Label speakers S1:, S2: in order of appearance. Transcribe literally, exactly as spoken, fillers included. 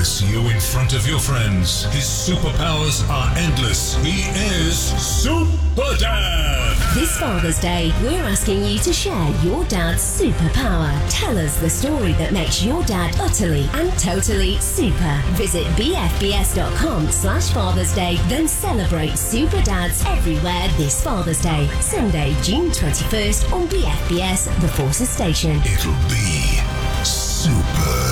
S1: embarrass you in front of your friends. His superpowers are endless. He is Super Dad!
S2: This Father's Day, we're asking you to share your dad's superpower. Tell us the story that makes your dad utterly and totally super. Visit bfbs.com slash Father's Day, then celebrate Super Dads everywhere this Father's Day. Sunday, June twenty-first on B F B S, The Forces Station.
S1: It'll be super.